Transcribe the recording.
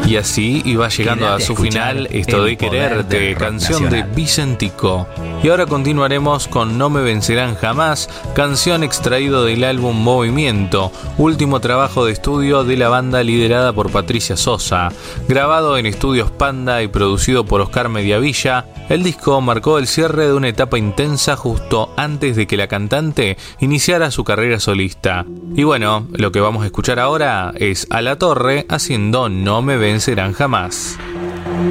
Y así iba llegando a su final Esto de Quererte, canción de Vicentico. Y ahora continuaremos con No me vencerán jamás, canción extraído del álbum Movimiento, último trabajo de estudio de la banda liderada por Patricia Sosa. Grabado en estudios Panda y producido por Oscar Mediavilla, el disco marcó el cierre de una etapa intensa justo antes de que la cantante iniciara su carrera solista. Y bueno, lo que vamos a escuchar ahora es A La Torre haciendo No me vencerán jamás.